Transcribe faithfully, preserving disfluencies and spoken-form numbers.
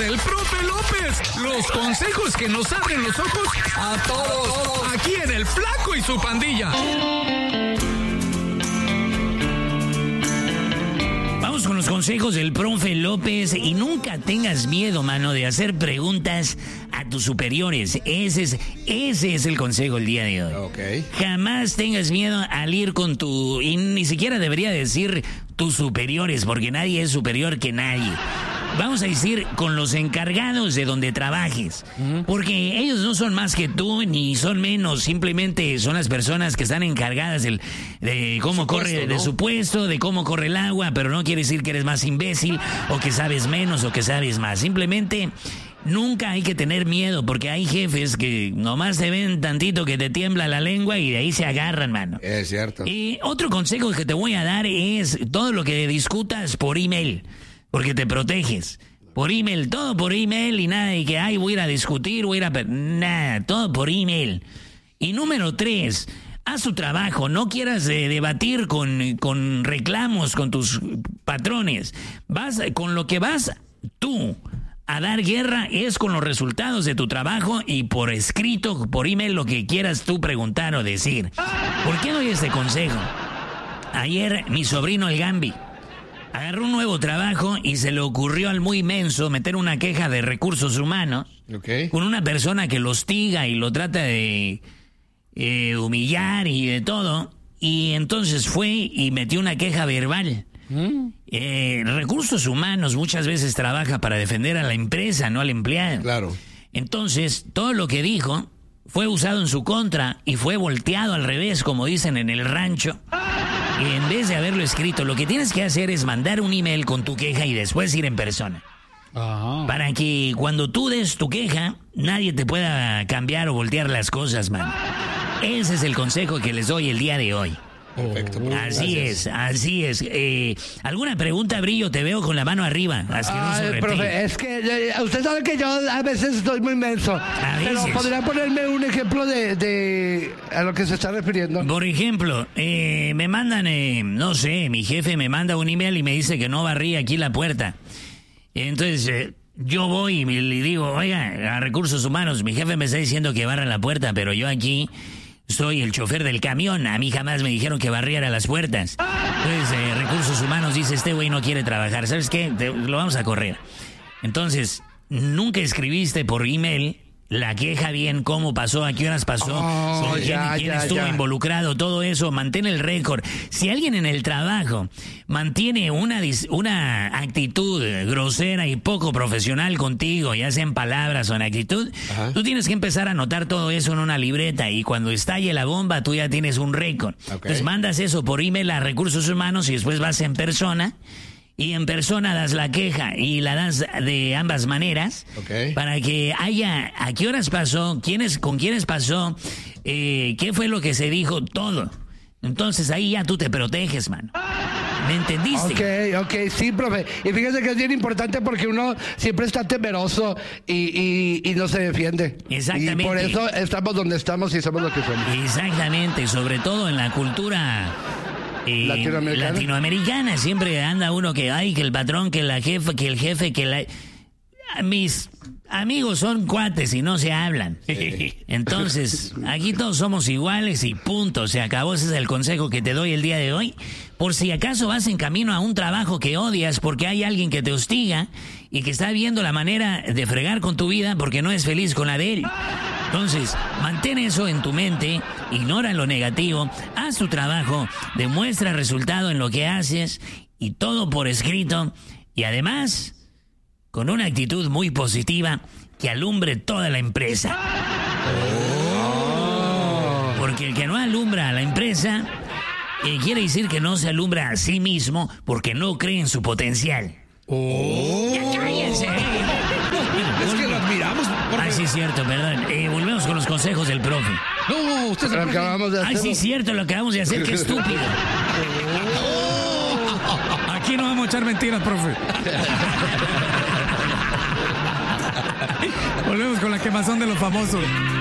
del profe López. Los consejos que nos abren los ojos a todos. Aquí en El Flaco y su pandilla. Vamos con los consejos del profe López. Y nunca tengas miedo, mano, de hacer preguntas a tus superiores. Ese es, ese es el consejo el día de hoy. Okay. Jamás tengas miedo al ir con tu... Y ni siquiera debería decir tus superiores, porque nadie es superior que nadie. Vamos a decir con los encargados de donde trabajes. Uh-huh. Porque ellos no son más que tú, ni son menos. Simplemente son las personas que están encargadas del, de cómo corre, puesto, ¿no? de su puesto, de cómo corre el agua. Pero no quiere decir que eres más imbécil, o que sabes menos, o que sabes más. Simplemente nunca hay que tener miedo, porque hay jefes que nomás te ven tantito que te tiembla la lengua y de ahí se agarran, mano. Es cierto. Y otro consejo que te voy a dar es todo lo que discutas por email. Porque te proteges. Por email, todo por email y nada de que, ay, voy a ir a discutir, voy a ir a... Nada, todo por email. Y número tres, haz tu trabajo. No quieras eh, debatir con, con reclamos con tus patrones. Vas, con lo que vas tú a dar guerra es con los resultados de tu trabajo y por escrito, por email, lo que quieras tú preguntar o decir. ¿Por qué doy este consejo? Ayer mi sobrino el Gambi agarró un nuevo trabajo y se le ocurrió al muy menso meter una queja de recursos humanos okay. con una persona que lo hostiga y lo trata de eh, humillar y de todo. Y entonces fue y metió una queja verbal. ¿Mm? Eh, recursos humanos muchas veces trabaja para defender a la empresa, no al empleado. Claro. Entonces, todo lo que dijo fue usado en su contra y fue volteado al revés, como dicen en el rancho. Y en vez de haberlo escrito, lo que tienes que hacer es mandar un email con tu queja y después ir en persona. Ajá. Para que cuando tú des tu queja, nadie te pueda cambiar o voltear las cosas, man. Ese es el consejo que les doy el día de hoy. Perfecto. Así gracias. es, así es. Eh, ¿Alguna pregunta, Brillo? Te veo con la mano arriba. Ay, profe, es que eh, usted sabe que yo a veces estoy muy menso. A veces. Pero podría ponerme un ejemplo de, de a lo que se está refiriendo. Por ejemplo, eh, me mandan, eh, no sé, mi jefe me manda un email y me dice que no barrí aquí la puerta. Entonces, eh, yo voy y le digo, oiga, a Recursos Humanos, mi jefe me está diciendo que barra la puerta, pero yo aquí soy el chofer del camión. A mí jamás me dijeron que barriera las puertas. Entonces, eh, Recursos Humanos dice, este güey no quiere trabajar. ¿Sabes qué? Te, lo vamos a correr. Entonces, nunca escribiste por email la queja bien, cómo pasó, a qué horas pasó, oh, quién, ya, quién ya, estuvo ya. involucrado, todo eso, mantén el récord. Si alguien en el trabajo mantiene una, una actitud grosera y poco profesional contigo, ya sea en palabras o en actitud, ajá, tú tienes que empezar a anotar todo eso en una libreta y cuando estalle la bomba tú ya tienes un récord. Okay. Entonces mandas eso por email a Recursos Humanos y después vas en persona. Y en persona das la queja y la das de ambas maneras, okay, para que haya a qué horas pasó, quiénes, con quiénes pasó, eh, qué fue lo que se dijo, todo. Entonces ahí ya tú te proteges, mano. ¿Me entendiste? Ok, ok, sí, profe. Y fíjese que es bien importante porque uno siempre está temeroso y, y, y no se defiende. Exactamente. Y por eso estamos donde estamos y somos lo que somos. Exactamente, sobre todo en la cultura... Eh, ¿Latinoamericana? Latinoamericana, siempre anda uno que ay, que el patrón, que la jefa, que el jefe, que la... Mis amigos son cuates y no se hablan. Sí. Entonces, aquí todos somos iguales y punto, se acabó. Ese es el consejo que te doy el día de hoy. Por si acaso vas en camino a un trabajo que odias porque hay alguien que te hostiga y que está viendo la manera de fregar con tu vida porque no es feliz con la de él. Entonces, mantén eso en tu mente, ignora lo negativo, haz tu trabajo, demuestra resultado en lo que haces y todo por escrito. Y además, con una actitud muy positiva que alumbre toda la empresa. Oh. Porque el que no alumbra a la empresa, eh, quiere decir que no se alumbra a sí mismo porque no cree en su potencial. Oh. ¡Ya cállense! Es que lo admiramos. Ay, sí, es cierto, perdón. Eh, volvemos con los consejos del profe. No, usted se lo acabamos de hacer. Ay, sí, es cierto, lo acabamos de hacer, qué estúpido. Oh. Aquí no vamos a echar mentiras, profe. Volvemos con la quemazón de los famosos.